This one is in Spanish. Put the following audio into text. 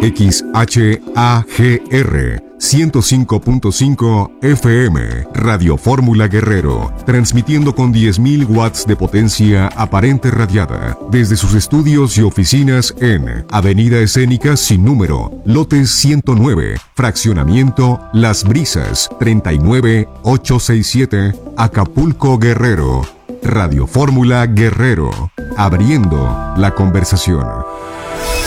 XHAGR 105.5 FM, Radio Fórmula Guerrero, transmitiendo con 10.000 watts de potencia aparente radiada, desde sus estudios y oficinas en Avenida Escénica sin número, lote 109, fraccionamiento Las Brisas, 39867, Acapulco, Guerrero. Radio Fórmula Guerrero, abriendo la conversación.